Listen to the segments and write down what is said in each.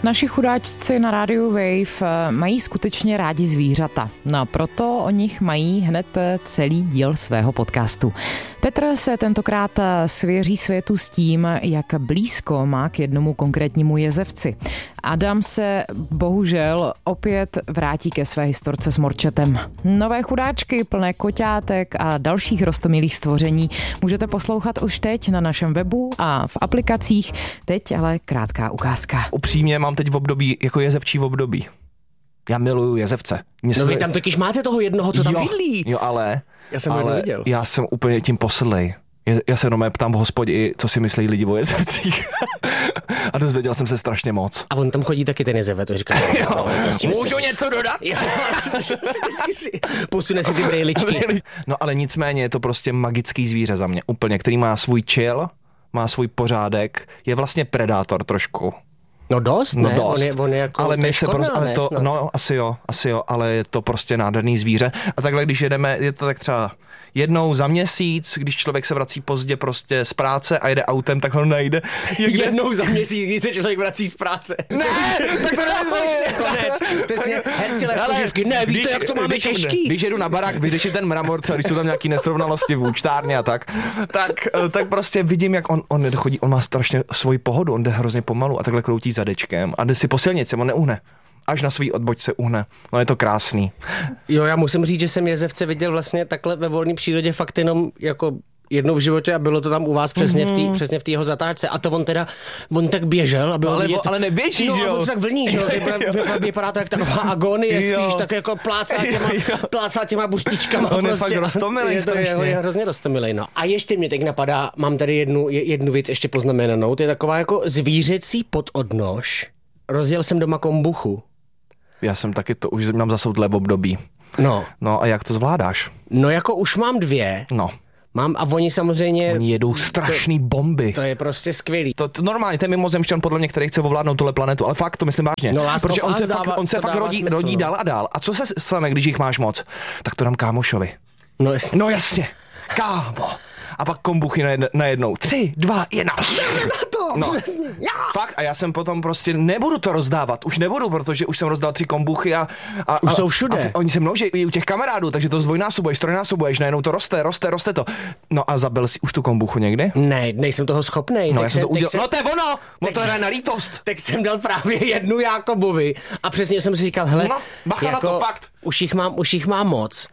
Naši chudáčci na rádiu Wave mají skutečně rádi zvířata. No a proto o nich mají hned celý díl svého podcastu. Petr se tentokrát svěří světu s tím, jak blízko má k jednomu konkrétnímu jezevci. Adam se bohužel opět vrátí ke své historce s morčetem. Nové chudáčky plné koťátek a dalších roztomilých stvoření můžete poslouchat už teď na našem webu a v aplikacích. Teď ale krátká ukázka. Upřímně mám teď v období, jako jezevčí v období. Já miluju jezevce. Vy tam totiž máte toho jednoho, co tam bydlí. Jo, ale já jsem ho neviděl. Já jsem úplně tím posedlej. Já se jenom ptám v hospodě, co si myslí lidi o jezevcích. A dozvěděl jsem se strašně moc. A on tam chodí taky ten jezevec, to říká. Můžu něco dodat? Posune si ty brejličky. No ale nicméně je to prostě magický zvíře za mě. Úplně, který má svůj chill, má svůj pořádek, je vlastně predátor trošku. No dost, ne? No dost. On je jako, ale my se prostě, ale to, no asi jo, ale je to prostě nádherný zvíře. A takhle, když jedeme, je to tak třeba jednou za měsíc, když člověk se vrací pozdě prostě z práce a jede autem, tak ho najde. Jednou za měsíc, když se člověk vrací z práce. Ne, tak to není konec. Přesně, herci lehkoživky. Ne, víte, jak to máme těžký. Když jedu na barák vyřešit ten mramor, třeba když jsou tam nějaký nesrovnalosti v účtárně a tak prostě vidím, jak on chodí, on má strašně svoji pohodu, on jde hrozně pomalu a takhle kroutí zadečkem a jde si po silnici, on neuhne. Až na svý odbočce uhne. No je to krásný. Jo, já musím říct, že jsem jezevce viděl vlastně takhle ve volné přírodě fakt jenom jako jednou v životě a bylo to tam u vás přesně v té jeho zatáčce. A to on tak běžel a bylo vidět. Ale neběží, že jo? No, on tak vlní, že jo? Vypadá to jak ta nová Agonie, spíš tak jako plácá těma buštičkama. On je fakt roztomilej strašně. Je hrozně roztomilej, no. A ještě mě teď napadá, mám tady jednu věc ještě poznamenanou, to je taková jako zvířecí pododnož. Rozjel jsem doma kombuchu. Já jsem taky to, už mám zase v období. No a jak to zvládáš? No jako už mám 2. No. Mám a oni samozřejmě... Oni jedou strašný bomby. To je prostě skvělý. To normálně, ten mimozemšťan podle mě, který chce ovládnout tuhle planetu, ale fakt to myslím vážně. No, protože on se fakt rodí dál a dál. A co se stane, když jich máš moc? Tak to dám kámošovi. No jasně. Kámo. A pak kombuchy najednou. 3, 2, 1. No, fakt, a já jsem potom prostě nebudu to rozdávat, už nebudu, protože už jsem rozdal 3 kombuchy a už jsou všude. A oni se množí i u těch kamarádů, takže to zdvojnásobuješ, trojnásobuješ, najednou to roste to. No a zabil jsi už tu kombuchu někdy? Ne, nejsem toho schopnej. No já jsem to udělal, no to je ono, to je na lítost. Tak jsem dal právě jednu Jákobovi a přesně jsem si říkal, hele, bacha jako, na to, fakt. Už jich mám moc.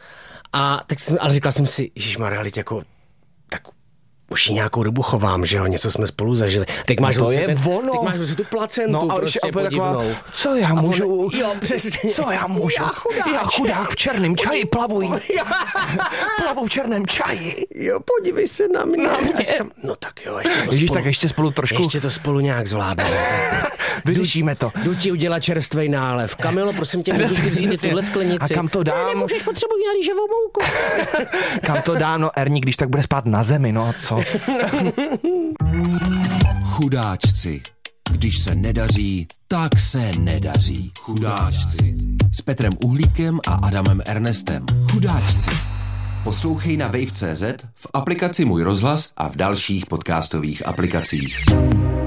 Ale říkal jsem si, ježišmarja, jako tak už ji nějakou dobu chovám, že jo, něco jsme spolu zažili. Teď máš to je ono. Teď máš tu placentu, no, prostě podivnou. Co já můžu? Jo, přesně. Co já můžu? Já chudák v černém čaji plavuji. Plavu v černém čaji. Jo, podívej se na mě. No tak jo, ještě spolu trošku. Ještě to spolu nějak zvládneme. Vyřešíme to. Jdu ti udělat čerstvej nálev. Kamilo, prosím tě, můžu si vzít tuhle sklenici. A kam to dám? Nemůžeš, potřebuji na rýžovou mouku. Kam to dám? No Erník, když tak bude spát na zemi, no a co? Chudáčci. Když se nedaří, tak se nedaří. Chudáčci. S Petrem Uhlíkem a Adamem Ernestem. Chudáčci. Poslouchej na wave.cz, v aplikaci Můj rozhlas a v dalších podcastových aplikacích.